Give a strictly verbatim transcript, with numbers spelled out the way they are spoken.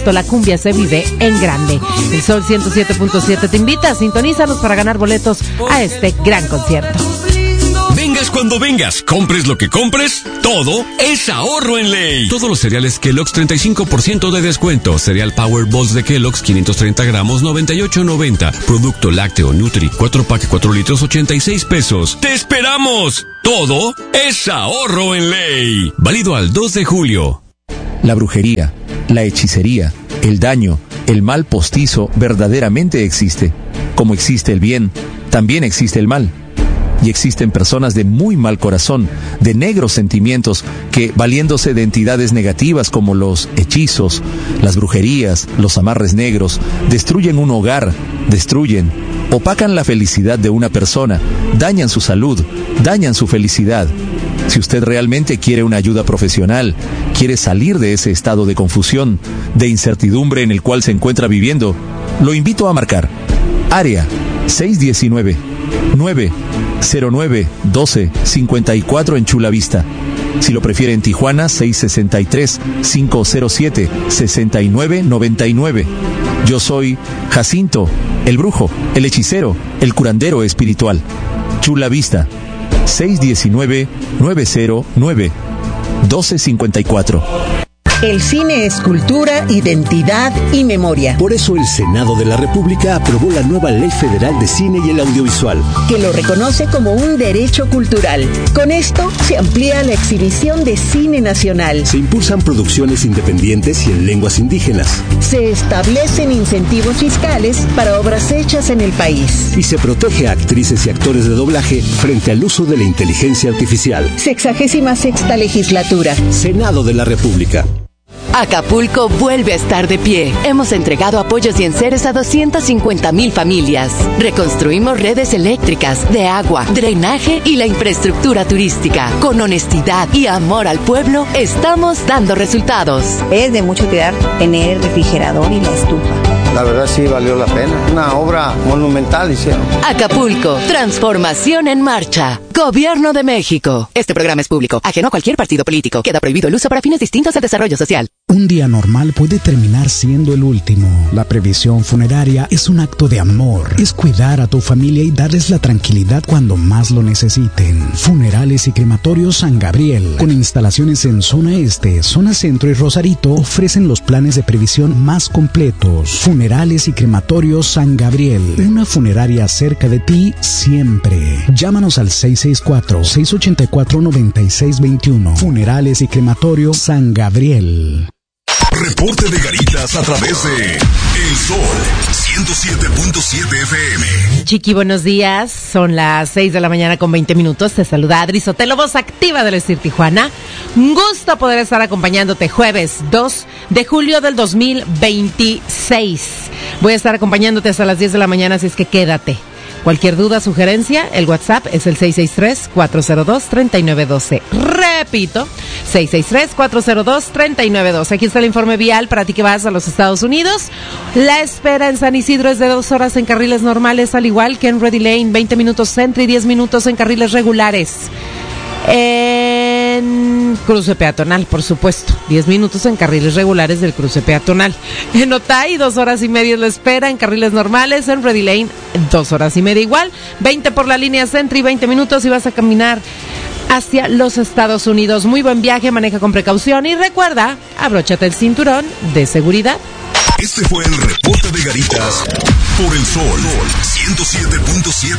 concierto La Cumbia se vive en grande. El Sol ciento siete punto siete te invita, sintonízanos para ganar boletos a este gran concierto. Vengas cuando vengas, compres lo que compres, todo es ahorro en Ley. Todos los cereales Kellogg's treinta y cinco por ciento de descuento. Cereal Power Balls de Kellogg's quinientos treinta gramos noventa y ocho noventa. Producto lácteo Nutri cuatro pack cuatro litros ochenta y seis pesos. ¡Te esperamos! Todo es ahorro en Ley. Válido al dos de julio. La brujería, la hechicería, el daño, el mal postizo verdaderamente existe. Como existe el bien, también existe el mal. Y existen personas de muy mal corazón, de negros sentimientos, que, valiéndose de entidades negativas como los hechizos, las brujerías, los amarres negros, destruyen un hogar, destruyen, opacan la felicidad de una persona, dañan su salud, dañan su felicidad. Si usted realmente quiere una ayuda profesional, quiere salir de ese estado de confusión, de incertidumbre en el cual se encuentra viviendo, lo invito a marcar área seis uno nueve, nueve cero nueve, doce cincuenta y cuatro en Chula Vista. Si lo prefiere en Tijuana, seis sesenta y tres, cinco cero siete, sesenta y nueve noventa y nueve. Yo soy Jacinto, el brujo, el hechicero, el curandero espiritual. Chula Vista, seis uno nueve, nueve cero nueve, doce cincuenta y cuatro. El cine es cultura, identidad y memoria. Por eso el Senado de la República aprobó la nueva Ley Federal de Cine y el Audiovisual, que lo reconoce como un derecho cultural. Con esto se amplía la exhibición de cine nacional. Se impulsan producciones independientes y en lenguas indígenas. Se establecen incentivos fiscales para obras hechas en el país. Y se protege a actrices y actores de doblaje frente al uso de la inteligencia artificial. Sexagésima sexta legislatura. Senado de la República. Acapulco vuelve a estar de pie. Hemos entregado apoyos y enseres a doscientas cincuenta mil familias. Reconstruimos redes eléctricas, de agua, drenaje y la infraestructura turística. Con honestidad y amor al pueblo, estamos dando resultados. Es de mucho cuidar tener el refrigerador y la estufa. La verdad sí valió la pena. Una obra monumental hicieron. Acapulco, transformación en marcha. Gobierno de México. Este programa es público, ajeno a cualquier partido político. Queda prohibido el uso para fines distintos del desarrollo social. Un día normal puede terminar siendo el último. La previsión funeraria es un acto de amor. Es cuidar a tu familia y darles la tranquilidad cuando más lo necesiten. Funerales y crematorios San Gabriel, con instalaciones en zona este, zona centro y Rosarito, ofrecen los planes de previsión más completos. Funerales y crematorios San Gabriel, una funeraria cerca de ti siempre. Llámanos al seis seis cuatro, seis ocho cuatro, nueve seis dos uno. Funerales y crematorios San Gabriel. Reporte de Garitas a través de El Sol ciento siete punto siete F M. Chiqui, buenos días. Son las seis de la mañana con veinte minutos. Te saluda Adri Sotelo, voz activa del Estir Tijuana. Un gusto poder estar acompañándote jueves dos de julio del dos mil veintiséis. Voy a estar acompañándote hasta las diez de la mañana, así es que quédate. Cualquier duda, sugerencia, el WhatsApp es el seis seis tres, cuatro cero dos, tres nueve uno dos. Repito, seis seis tres, cuatro cero dos, tres nueve uno dos. Aquí está el informe vial para ti que vas a los Estados Unidos. La espera en San Isidro es de dos horas en carriles normales, al igual que en Ready Lane, veinte minutos centro y diez minutos en carriles regulares. En cruce peatonal, por supuesto, diez minutos en carriles regulares del cruce peatonal. En Otay, dos horas y media es la espera en carriles normales. En Ready Lane, dos horas y media igual. veinte por la línea centro y veinte minutos y vas a caminar hacia los Estados Unidos. Muy buen viaje, maneja con precaución y recuerda, abróchate el cinturón de seguridad. Este fue el reporte de Garitas por El Sol ciento siete punto siete.